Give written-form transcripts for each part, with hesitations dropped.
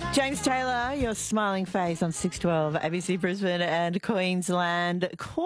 James Taylor, your smiling face on 612 ABC Brisbane and Queensland.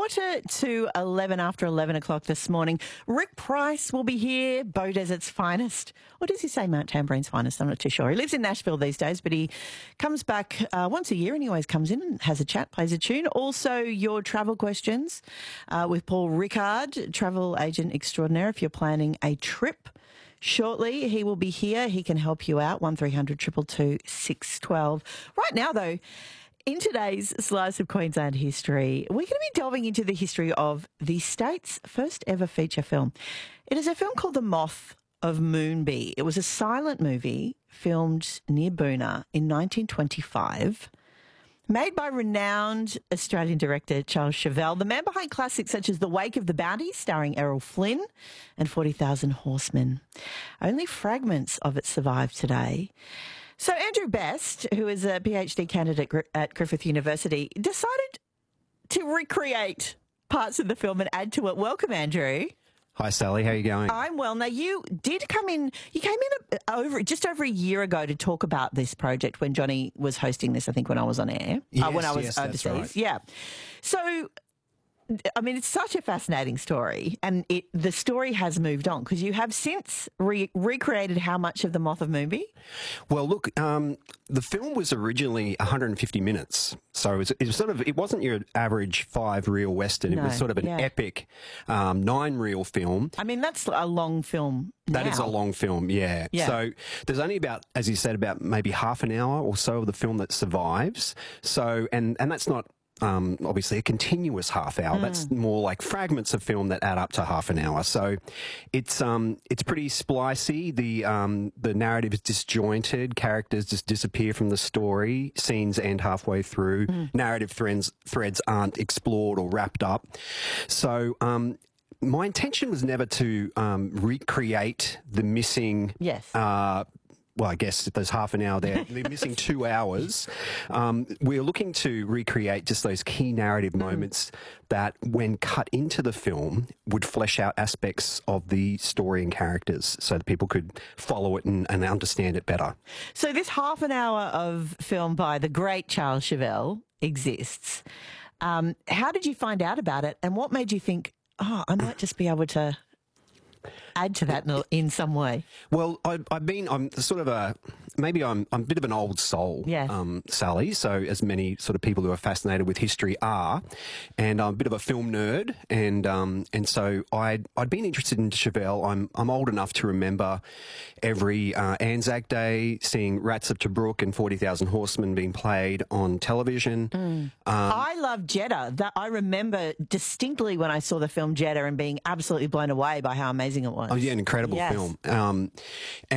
11:15 after 11 o'clock this morning. Rick Price will be here, Beaudesert's finest. Or does he say Mount Tambourine's finest? I'm not too sure. He lives in Nashville these days, but he comes back once a year and he always comes in and has a chat, plays a tune. Also, your travel questions with Paul Rickard, travel agent extraordinaire, if you're planning a trip. Shortly, he will be here. He can help you out. 1300 222 612. Right now, though, in today's Slice of Queensland history, we're going to be delving into the history of the state's first ever feature film. It is a film called The Moth of Moonbi. It was a silent movie filmed near Boonah in 1925. Made by renowned Australian director Charles Chevelle, the man behind classics such as The Wake of the Bounty, starring Errol Flynn, and 40,000 Horsemen. Only fragments of it survive today. So Andrew Best, who is a PhD candidate at Griffith University, decided to recreate parts of the film and add to it. Welcome, Andrew. Hi, Sally. How are you going? I'm well. Now, you came in just over a year ago to talk about this project when Johnny was hosting this, I think, when I was on air. Yes, when I was yes, overseas. that's right. Yeah. So, I mean, it's such a fascinating story, and the story has moved on because you have since recreated how much of The Moth of Moonbi? Well, look, the film was originally 150 minutes. So it wasn't your average 5-reel Western. No, it was sort of an epic 9-reel film. I mean, that's a long film now. That is a long film, yeah. So there's only about, as you said, about maybe half an hour or so of the film that survives. So, and that's not obviously a continuous half hour. That's more like fragments of film that add up to half an hour. So it's pretty splicey. The narrative is disjointed. Characters just disappear from the story. Scenes end halfway through. Narrative threads aren't explored or wrapped up. So my intention was never to recreate the missing well, I guess there's half an hour there. They're missing 2 hours. We're looking to recreate just those key narrative moments that, when cut into the film, would flesh out aspects of the story and characters so that people could follow it and understand it better. So this half an hour of film by the great Charles Chevelle exists. How did you find out about it, and what made you think, I might just be able to add to that in some way? Well, I'm sort of a bit of an old soul, Sally. So, as many sort of people who are fascinated with history are, and I'm a bit of a film nerd, and so I'd been interested in Chevelle. I'm old enough to remember every Anzac Day seeing Rats of Tobruk and 40,000 Horsemen being played on television. I love Jeddah. That I remember distinctly when I saw the film Jeddah and being absolutely blown away by how amazing it was. Oh, yeah, an incredible film.